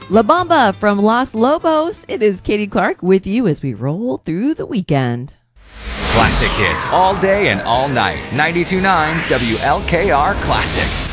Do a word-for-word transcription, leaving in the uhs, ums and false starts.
La Bamba from Los Lobos. It is Katie Clark with you as we roll through the weekend. Classic hits all day and all night. ninety-two point nine W L K R Classic.